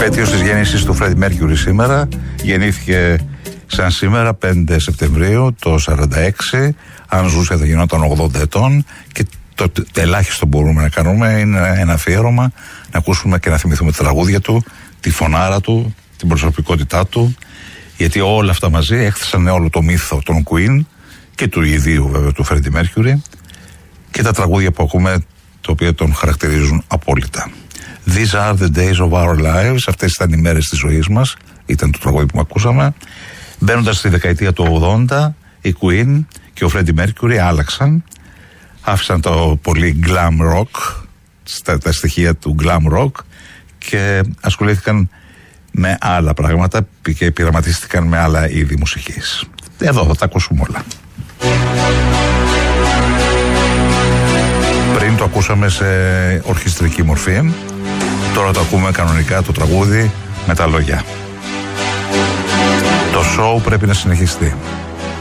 Επέτειος της γέννησης του Φρέντι Μέρκιουρι σήμερα. Γεννήθηκε σαν σήμερα 5 Σεπτεμβρίου το 1946. Αν ζούσε θα γινόταν 80 ετών. Και το ελάχιστο μπορούμε να κάνουμε είναι ένα αφιέρωμα, να ακούσουμε και να θυμηθούμε τα τραγούδια του, τη φωνάρα του, την προσωπικότητά του, γιατί όλα αυτά μαζί έχθισαν όλο το μύθο των Queen και του ιδίου βέβαια του Φρέντι Μέρκιουρι και τα τραγούδια που ακούμε, τα οποία τον χαρακτηρίζουν απόλυτα. These are the days of our lives. Αυτές ήταν οι μέρες της ζωής μας. Ήταν το τραγούδι που ακούσαμε. Μπαίνοντας στη δεκαετία του 80, οι Queen και ο Φρέντι Μέρκιουρι άλλαξαν. Άφησαν το πολύ glam rock, τα στοιχεία του glam rock, και ασχολήθηκαν με άλλα πράγματα και πειραματίστηκαν με άλλα είδη μουσικής. Εδώ θα τα ακούσουμε όλα. Πριν το ακούσαμε σε ορχιστρική μορφή, τώρα το ακούμε κανονικά το τραγούδι με τα λόγια. Το show πρέπει να συνεχιστεί.